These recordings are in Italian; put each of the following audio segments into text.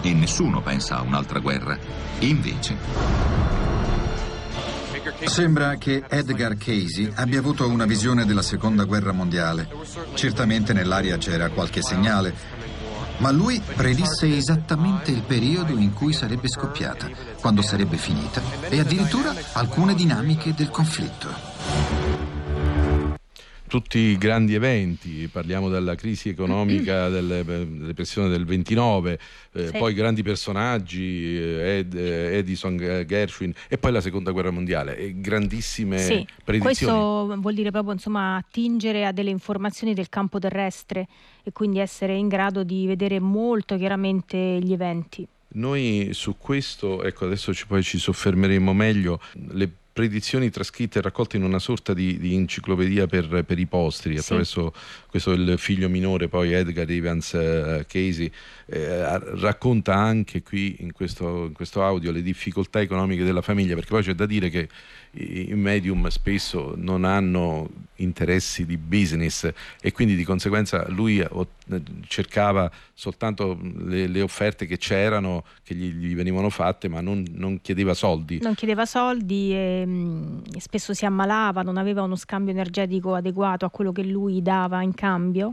e nessuno pensa a un'altra guerra. Invece... Sembra che Edgar Cayce abbia avuto una visione della Seconda Guerra Mondiale. Certamente nell'aria c'era qualche segnale, ma lui predisse esattamente il periodo in cui sarebbe scoppiata, quando sarebbe finita e addirittura alcune dinamiche del conflitto. Tutti i grandi eventi, parliamo della crisi economica, della depressione del 29, sì. Poi grandi personaggi, Edison, Gershwin e poi la Seconda Guerra Mondiale, grandissime predizioni. Questo vuol dire proprio attingere a delle informazioni del campo terrestre e quindi essere in grado di vedere molto chiaramente gli eventi. Noi su questo, adesso poi ci soffermeremo meglio, le predizioni trascritte e raccolte in una sorta di enciclopedia per i posteri, attraverso questo il figlio minore, poi Edgar Evans Cayce, racconta anche qui in questo audio le difficoltà economiche della famiglia, perché poi c'è da dire che i medium spesso non hanno interessi di business e quindi di conseguenza lui cercava soltanto le offerte che c'erano, che gli venivano fatte, ma non chiedeva soldi. Non chiedeva soldi e spesso si ammalava, non aveva uno scambio energetico adeguato a quello che lui dava in cambio.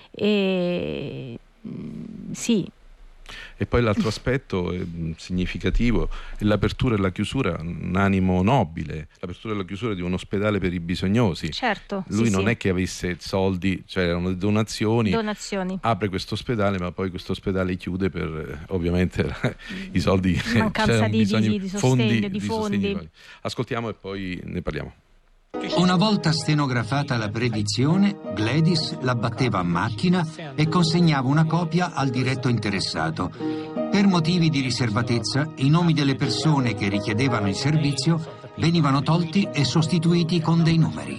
E poi l'altro aspetto significativo è l'apertura e la chiusura, un animo nobile, l'apertura e la chiusura di un ospedale per i bisognosi. Certo. Lui non è che avesse soldi, cioè erano donazioni. Apre questo ospedale, ma poi questo ospedale chiude per ovviamente i soldi. Mancanza di sostegno, di fondi. Ascoltiamo e poi ne parliamo. Una volta stenografata la predizione, Gladys la batteva a macchina e consegnava una copia al diretto interessato. Per motivi di riservatezza, i nomi delle persone che richiedevano il servizio venivano tolti e sostituiti con dei numeri.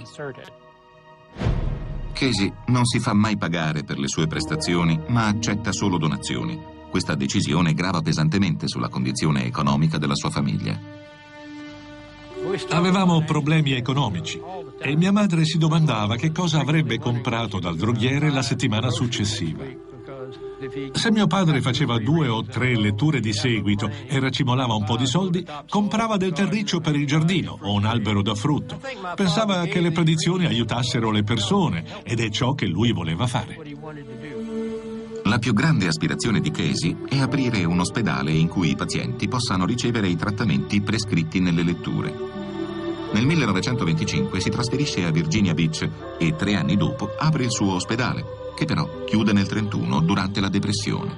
Cayce non si fa mai pagare per le sue prestazioni, ma accetta solo donazioni. Questa decisione grava pesantemente sulla condizione economica della sua famiglia. Avevamo problemi economici e mia madre si domandava che cosa avrebbe comprato dal droghiere la settimana successiva. Se mio padre faceva 2 o 3 letture di seguito e racimolava un po' di soldi, comprava del terriccio per il giardino o un albero da frutto. Pensava che le predizioni aiutassero le persone ed è ciò che lui voleva fare. La più grande aspirazione di Cayce è aprire un ospedale in cui i pazienti possano ricevere i trattamenti prescritti nelle letture. Nel 1925 si trasferisce a Virginia Beach e 3 anni dopo apre il suo ospedale, che però chiude nel 1931 durante la depressione.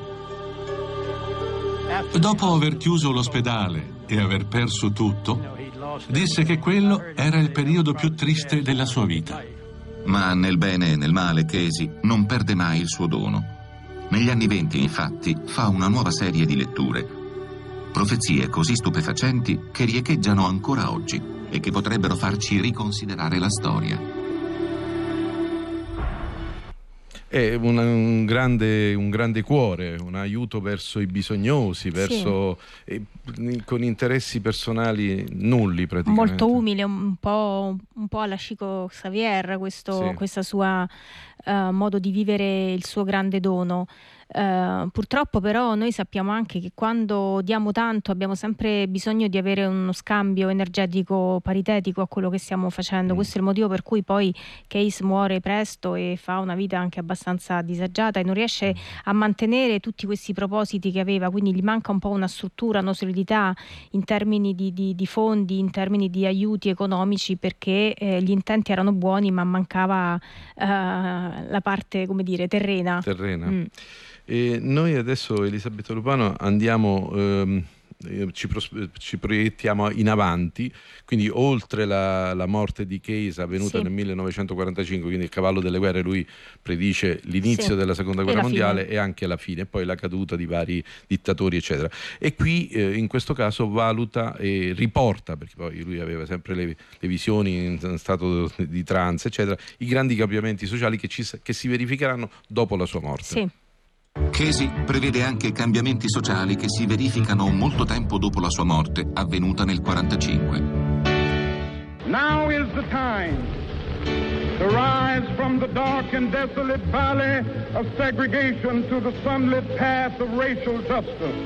Dopo aver chiuso l'ospedale e aver perso tutto, disse che quello era il periodo più triste della sua vita. Ma nel bene e nel male Cayce non perde mai il suo dono. Negli anni 20, infatti, fa una nuova serie di letture. Profezie così stupefacenti che riecheggiano ancora oggi e che potrebbero farci riconsiderare la storia. È un grande cuore, un aiuto verso i bisognosi, con interessi personali nulli praticamente. Molto umile, un po' alla Chico Xavier, questa sua modo di vivere il suo grande dono. Purtroppo però noi sappiamo anche che quando diamo tanto abbiamo sempre bisogno di avere uno scambio energetico paritetico a quello che stiamo facendo. Questo è il motivo per cui poi Cayce muore presto e fa una vita anche abbastanza disagiata e non riesce a mantenere tutti questi propositi che aveva, quindi gli manca un po' una struttura, una solidità in termini di fondi, in termini di aiuti economici, perché gli intenti erano buoni ma mancava la parte, come dire, terrena. E noi adesso, Elisabetta Lupano, andiamo, ci proiettiamo in avanti, quindi oltre la morte di Cayce avvenuta nel 1945, quindi il cavallo delle guerre, lui predice l'inizio della Seconda Guerra Mondiale e anche la fine, e poi la caduta di vari dittatori eccetera. E qui in questo caso valuta e riporta, perché poi lui aveva sempre le visioni in stato di trance eccetera, i grandi cambiamenti sociali che si verificheranno dopo la sua morte. Cayce prevede anche cambiamenti sociali che si verificano molto tempo dopo la sua morte, avvenuta nel 1945. Now is the time to rise from the dark and desolate valley of segregation to the sunlit path of racial justice.